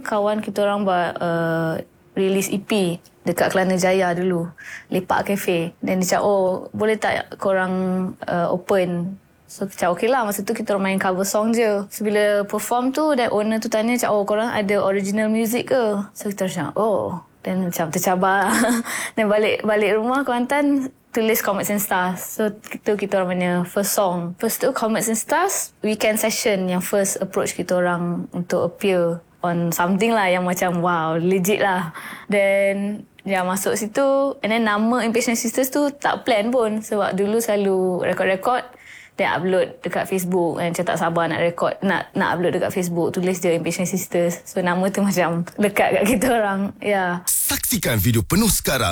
kawan kita orang buat release EP dekat Kelana Jaya dulu, Lepak Cafe. Dan dia cakap, boleh tak korang open? So kita cakap okey lah. Masa tu kita orang main cover song je. So bila perform tu, dan owner tu tanya cakap, korang ada original music ke? So kita cakap, dan macam tercabar. Dan balik rumah Kuantan, tulis Comets and Stars. So kita orang punya first song. First tu Comets and Stars, weekend session yang first approach kita orang untuk appear on something lah yang macam wow, legit lah. Then masuk situ, and then nama Impatient Sisters tu tak plan pun, sebab dulu selalu rekod-rekod dan upload dekat Facebook, and macam tak sabar nak rekod, nak upload dekat Facebook, tulis je Impatient Sisters. So nama tu macam lekat kat kita orang. Saksikan video penuh sekarang